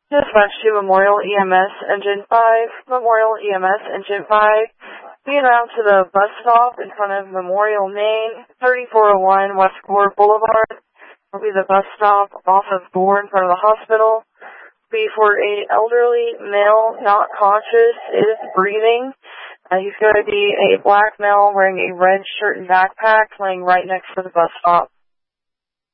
Dispatch to Memorial EMS Engine 5. Memorial EMS Engine 5. Being route to the bus stop in front of Memorial, Maine, 3401 West Gore Boulevard. Will be the bus stop off of Gore in front of the hospital. Be for an elderly male, not conscious, is breathing. He's going to be a black male wearing a red shirt and backpack, laying right next to the bus stop.